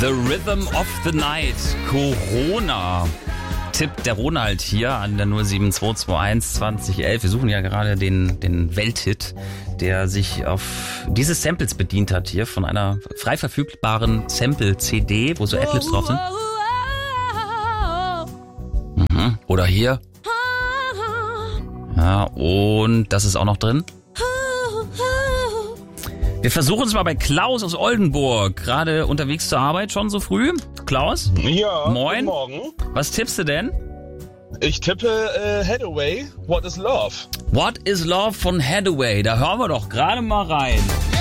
The Rhythm of the Night, Corona. Tipp der Ronald hier an der 07221 2011. Wir suchen ja gerade den Welthit, der sich auf diese Samples bedient hat hier von einer frei verfügbaren Sample-CD, wo so Adlibs drauf sind. Mhm. Oder hier. Ja, und das ist auch noch drin. Wir versuchen es mal bei Klaus aus Oldenburg. Gerade unterwegs zur Arbeit schon so früh. Klaus? Ja, moin. Guten Morgen. Was tippst du denn? Ich tippe Hathaway, What is Love? What is Love von Hathaway. Da hören wir doch gerade mal rein.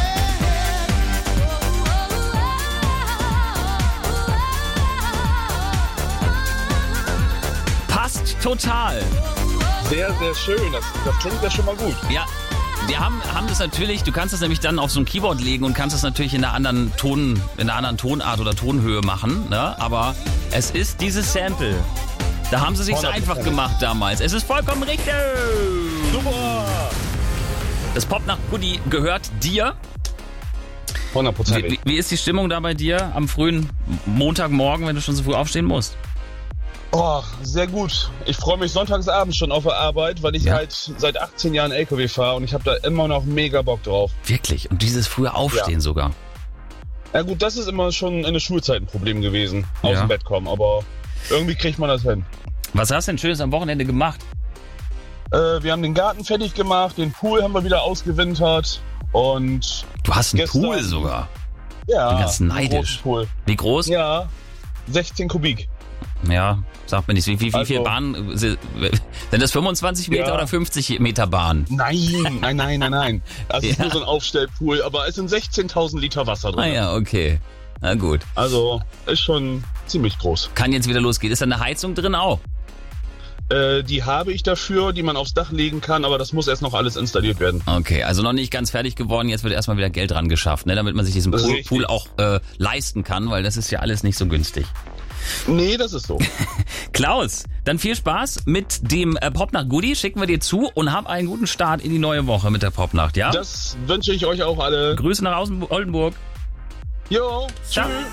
Passt total. Sehr, sehr schön. Das klingt ja schon mal gut. Ja. Wir haben das natürlich, du kannst das nämlich dann auf so ein Keyboard legen und kannst das natürlich in einer anderen Tonart oder Tonhöhe machen, ne? Aber es ist dieses Sample. Da haben sie sich's einfach gemacht damals. Es ist vollkommen richtig. Super. Das Pop-Nacht-Goodie gehört dir. 100%. Wie ist die Stimmung da bei dir am frühen Montagmorgen, wenn du schon so früh aufstehen musst? Oh, sehr gut. Ich freue mich sonntagsabends schon auf der Arbeit, weil ich halt seit 18 Jahren LKW fahre und ich habe da immer noch mega Bock drauf. Wirklich? Und dieses frühe Aufstehen sogar? Ja gut, das ist immer schon in der Schulzeit ein Problem gewesen, aus dem Bett kommen, aber irgendwie kriegt man das hin. Was hast du denn Schönes am Wochenende gemacht? Wir haben den Garten fertig gemacht, den Pool haben wir wieder ausgewintert und... Du hast einen Pool sogar? Ja, ich bin ganz neidisch. Pool. Wie groß? Ja, 16 Kubik. Ja, sagt mir nicht. Wie viel Bahn? Sind das 25 Meter oder 50 Meter Bahn? Nein. Also es ist nur so ein Aufstellpool, aber es sind 16.000 Liter Wasser drin. Ah ja, okay. Na gut. Also ist schon ziemlich groß. Kann jetzt wieder losgehen. Ist da eine Heizung drin auch? Die habe ich dafür, die man aufs Dach legen kann, aber das muss erst noch alles installiert werden. Okay, also noch nicht ganz fertig geworden. Jetzt wird erstmal wieder Geld dran geschafft, ne, damit man sich diesen Pool auch leisten kann, weil das ist ja alles nicht so günstig. Nee, das ist so. Klaus, dann viel Spaß mit dem Popnacht-Goodie. Schicken wir dir zu und hab einen guten Start in die neue Woche mit der Popnacht, ja? Das wünsche ich euch auch alle. Grüße nach Oldenburg. Jo, ciao. Tschüss.